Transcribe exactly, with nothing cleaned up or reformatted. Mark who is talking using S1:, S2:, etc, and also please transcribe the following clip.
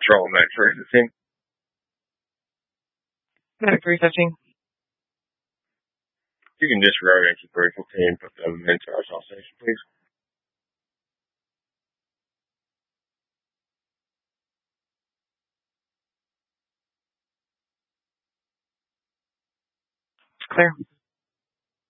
S1: Patrol Max three fifteen.
S2: Medic three fifteen.
S1: You can disregard entry three fifteen and put them into our south station, please.
S2: Clear.